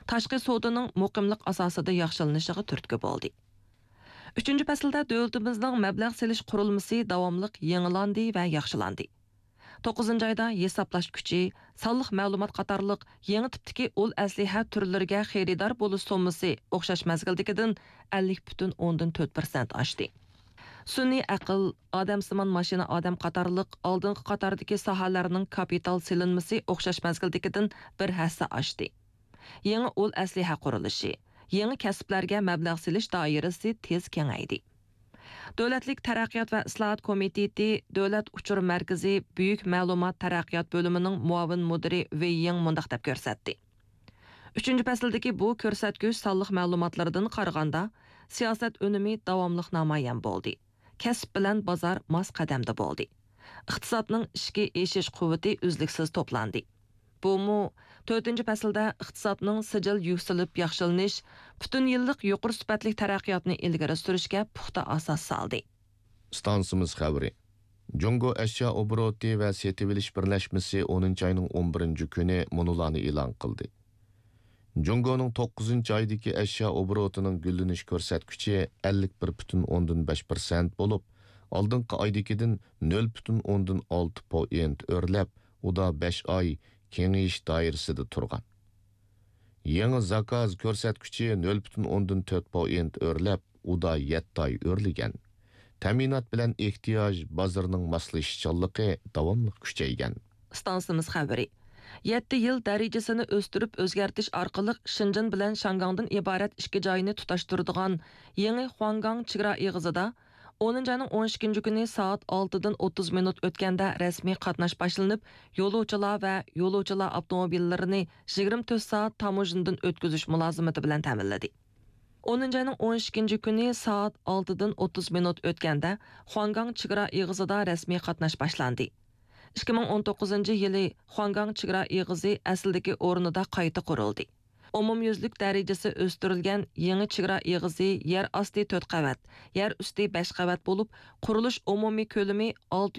tashqi savdoning muqimlik asosida yaxshilanishiga turtki bo'ldi. 3-faslda davlatimizning mablag' selish qurilmasi davomli yangilandi va yaxshilandi. 9-oyda hisoblash kuchi, sonliq ma'lumot qatorliq yangi tipdagi ul asliha turlariga xaridor bo'lish sommasi o'xshash mazgildagidan 50,4% oshdi. Sun'iy aql, odamsimon mashina odam qatorliq oldingi qatordagi sohalarning kapital silinmasi o'xshash mazgildagidan bir hassa oshdi. Yangi ul asliha qurilishi, yangi kasblarga mablag' silish doirasi tez kengaydi. Davlatlik taraqqiyot va islohot komiteti Davlat uchur markazi Buyuk ma'lumot taraqqiyot bo'limining muavin mudiri Weying mundaq deb ko'rsatdi. 3-fasldagi bu ko'rsatkich sonliq ma'lumotlardan qaraganda siyosat unumi davomliq namoyon bo'ldi. Kasb bilan bozor mos qadamda bo'ldi. Iqtisodning ishga eshish quvvati uzluksiz to'plandi. Bu 4-faslda iqtisodning sijil yuksalib yaxshilanish, butun yillik yuqori sifatli taraqqiyotni ilgari surishga puxta asos soldi. Stansimiz xabari. Jungo ashyo obroti va setib-olish birlashmasi 10-oyning 11-kuni munolarni e'lon qildi. Jungoning 9-oydagi ashyo obrotining gullanish ko'rsatkichi 51,5% bo'lib, oldingi oydagidan 0,6% o'rlab, uda 5 oy kengayish doirasida turgan. Yangi zakaz ko'rsatkichi 0,4% o'rlab, uda 7 oy o'rligan. Ta'minot bilan ehtiyoj bozorining moslashishchanligi davomli kuchaygan. Stansimiz xabari. 7 yil darajasini o'stirib o'zgartish orqali Shinjin bilan Shangangdan iborat ikki joyni tutashtiradigan yangi Huanggang chegara eg'izida 10-oyning 12-kuni soat 6dan 30 minut o'tganda rasmiy qatnash boshlanib, yo'lovchilar va yo'lovchilar avtomobillarini 24 soat tamojindan o'tkazish mulozimati bilan ta'minladi. 10-oyning 12-kuni soat 6dan 30 minut o'tganda Huanggang chegara eg'izida rasmiy qatnash boshlandi. 2019-yili Huanggang chegara eg'izi asldagi o'rnida qayta qurildi. Umumyuzlik darajasi o'stirilgan yangi chegara eg'izi yer osti 4 qavat, yer usti 5 qavat bo'lib, qurilish umumiy ko'lami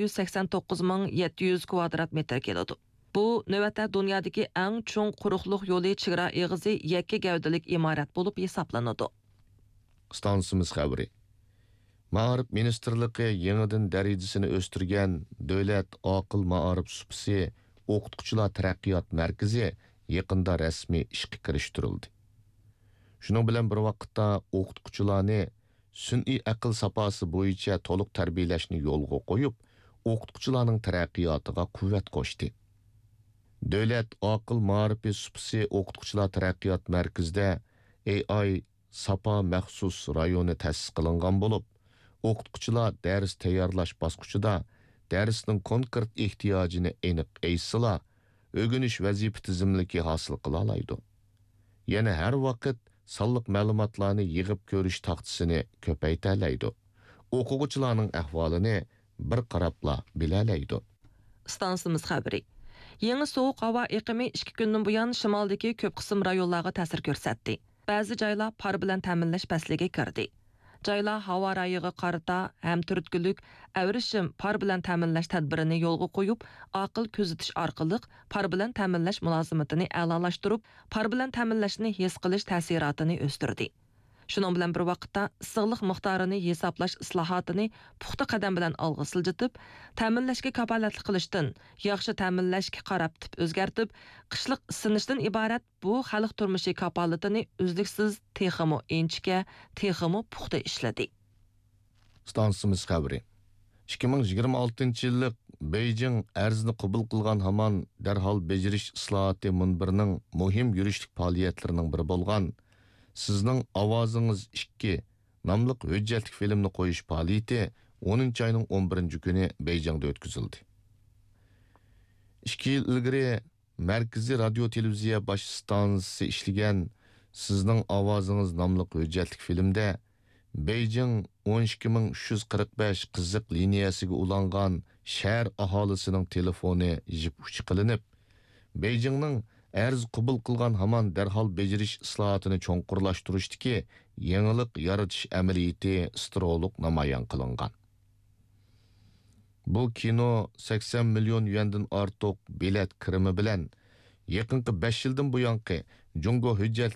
689,700 kvadrat metr keladi. Bu navbatda dunyodagi eng cho'ng quruqliq yo'li chegara eg'izi yakka gavdalik imorat bo'lib hisoblanadi. Stansimiz xabari. Ma'arif Ministrligi yangidan darajasini o'stirgan Davlat oqil ma'arif supsi o'qituvchilar taraqqiyot markazi yaqinda rasmiy ishga kirishtirildi. Shuning bilan bir vaqtda o'qituvchilarni sun'iy aql saposi bo'yicha to'liq tarbiyalashni yo'lga qo'yib, o'qituvchilarning taraqqiyotiga quvvat qo'shdi. Davlat oqil ma'arif supsi o'qituvchilar taraqqiyot markazida AI Sapa maxsus rayoni ta'sis qilingan bo'lib, o'qituvchilar dars tayyorlash bosqichida darsning konkret ehtiyojini aniq aysila, o'rganish vazifa tizimligi hosil qila oladi. Yana har vaqt sonliq ma'lumotlarni yig'ib ko'rish taxtisini ko'paytira oladi. O'quvchilarning ahvolini bir qarabla bila oladi. Stansimiz xabari. Yangi sovuq havo iqimi 2 kundan buyon shimoldagi ko'p qism rayonlarga ta'sir ko'rsatdi. Ba'zi joylar par bilan ta'minlash pasliga kirdi. Joylar havo rayiga qarata ham turtkilik avrishim par bilan ta'minlash tadbirini yo'lga qo'yib, aql kuzatish orqali par bilan ta'minlash mulozimatini a'lolashtirib, par bilan ta'minlashni his qilish ta'sirotini o'stirdi. Shuning bilan bir vaqtda issiqlik miqdorini hisoblash islohotini puxta qadam bilan olg'a siljitib, ta'minlashga kafolatli qilishdan yaxshi ta'minlashga qarab tip o'zgartib, qishliq isinishdan iborat bu xalq turmushi kafolatini uzluksiz texmo inchga, texmo puxta ishladi. Stansimiz xabari. 2026-yillik Beijing arzini qabul qilgan hamon darhol bejirish islohoti munbirining muhim yurishlik faoliyatlarining biri bo'lgan Sizning ovozingiz 2 nomli hujjatli filmni qo'yish faoliyati 10-oyning 11-kuni Beijingda o'tkazildi. 2 yil ilgari Markaziy radio televiziya bosh stansiyasi ishlagan Sizning ovozingiz nomli hujjatli filmda Beijing 12345 qiziq liniyasiga ulangan shahar aholisining telefoni yip uchi qilinib, Beijingning arz qabul qilgan hamon darhol bejirish islohotini cho'nqurlashtirishdagi yangilik yaratish amaliyati istiroliq namoyon qilingan. Bu kino 80 million yuandan ortiq bilet kirimi bilan yaqinqi 5 yildan buyonqi Jungo hujjatli